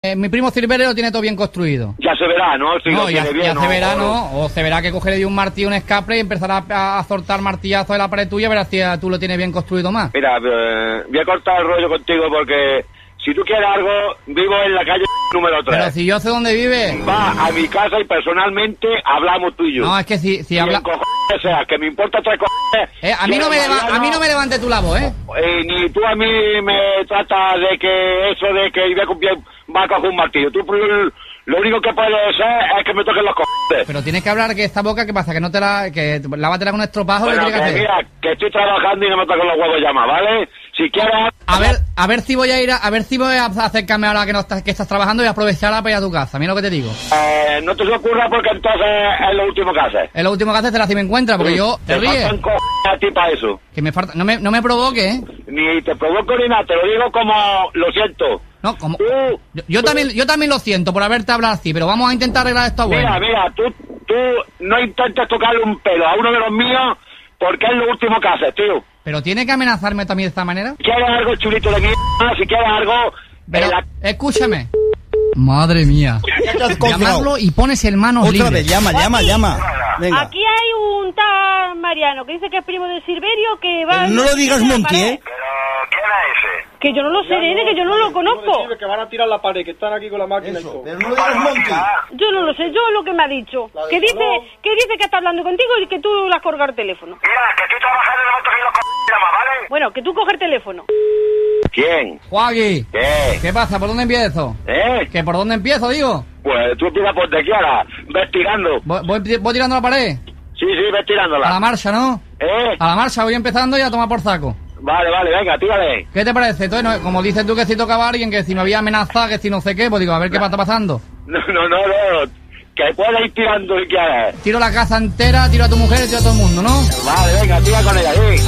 mi primo Silverio lo tiene todo bien construido. Ya se verá, ¿no? Si No, lo ya tiene bien, se verá, ¿no? O se verá que cogeré de un martillo un escape y empezará a soltar martillazos de la pared tuya, verás si tú lo tienes bien construido más. Mira, voy a cortar el rollo contigo porque si tú quieres algo, vivo en la calle número 3. Pero si yo sé dónde vive. Va a mi casa y personalmente hablamos tú y yo. No, es que si habla... O sea, que me importa tres cojones. a mí no me levante tu la voz, ni tú a mí me tratas de que eso de que va a coger un martillo. Tú lo único que puedes ser es que me toquen los cojones. Pero tienes que hablar que esta boca, ¿qué pasa? Que no te la... que lávatela con un estropajo. Bueno, que mira, que estoy trabajando y no me toquen los huevos ya más, ¿vale? Si quieres... A ver si voy a acercarme ahora que estás trabajando y aprovechar para ir a tu casa. Mira lo que te digo. No te ocurra porque entonces es lo último que haces. Es lo último que haces, te la si me encuentras, porque yo... ¿Te ríes? Faltan cojones a ti para eso. Que me falta... No me provoque, ¿eh? Ni te provoco ni nada, te lo digo como lo siento. No, como... Yo también lo siento por haberte hablado así, pero vamos a intentar arreglar esto a bueno. Mira, tú no intentes tocarle un pelo a uno de los míos porque es lo último que haces, tío. ¿Pero tiene que amenazarme también de esta manera? Si quieres algo chulito de mierda, si quieres algo... Pero, escúchame. Madre mía. Llamarlo y pones el manos libres. Otra vez, llama. Venga. Aquí hay un tal Mariano que dice que es primo de Silverio que va... No lo digas, Monty, ¿eh? Pero, ¿quién es ese? Que yo no lo sé, nene, que yo no lo conozco. Que van a tirar la pared, que están aquí con la máquina y todo. Pero no lo digas, Monty. Yo no lo sé, yo lo que me ha dicho. Que dice que está hablando contigo y que tú le has colgado el teléfono. Mira, que estoy trabajando y no me toques los cojones más, ¿vale? Bueno, que tú coges el teléfono. ¿Quién? Juagui. ¿Qué? ¿Qué pasa? ¿Por dónde empiezo? ¿Que por dónde empiezo, digo? Pues tú empiezas por donde quieras, ves tirando. ¿Voy tirando la pared? Sí, ves tirándola. A la marcha, ¿no? A la marcha, voy empezando y a tomar por saco. Vale, venga, tírale. ¿Qué te parece? Entonces, como dices tú que si tocaba a alguien, que si me había amenazado, que si no sé qué, pues digo, a ver qué está pasando. No, que puedes ir tirando si quieres. Tiro la casa entera, tiro a tu mujer y tiro a todo el mundo, ¿no? Vale, venga, tira con ella, sí.